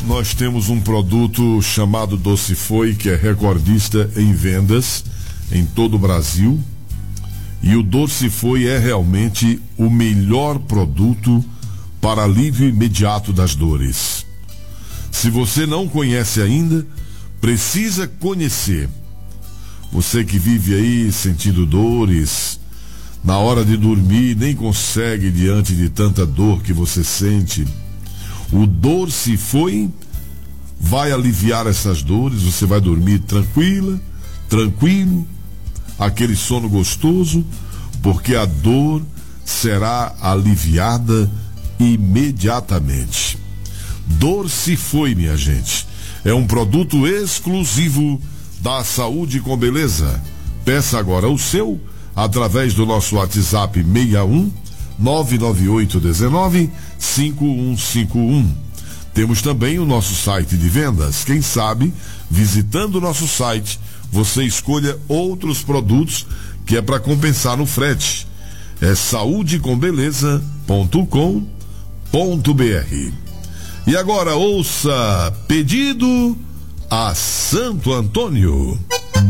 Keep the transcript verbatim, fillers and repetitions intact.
nós temos um produto chamado Docifoi, que é recordista em vendas em todo o Brasil. E o Docifoi é realmente o melhor produto para alívio imediato das dores. Se você não conhece ainda, precisa conhecer. Você que vive aí sentindo dores, na hora de dormir nem consegue diante de tanta dor que você sente. O Docifoi vai aliviar essas dores, você vai dormir tranquila, tranquilo, aquele sono gostoso, porque a dor será aliviada imediatamente. Docifoi, minha gente, é um produto exclusivo da Saúde com Beleza. Peça agora o seu através do nosso WhatsApp seis um nove nove oito um nove cinco um cinco um. Temos também o nosso site de vendas. Quem sabe, visitando o nosso site, você escolha outros produtos que é para compensar no frete. É saúde com beleza ponto com ponto br. E agora ouça Pedido a Santo Antônio.